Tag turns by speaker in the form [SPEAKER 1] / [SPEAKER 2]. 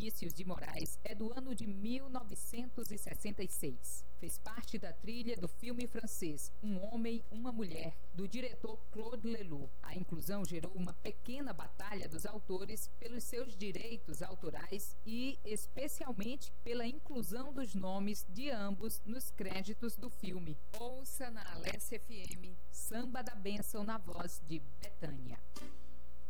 [SPEAKER 1] Vinícius de Moraes é do ano de 1966. Fez parte da trilha do filme francês Um Homem, Uma Mulher, do diretor Claude Leloup. A inclusão gerou uma pequena batalha dos autores pelos seus direitos autorais e, especialmente, pela inclusão dos nomes de ambos nos créditos do filme. Ouça na Alesse FM, Samba da Bênção na voz de Bethânia.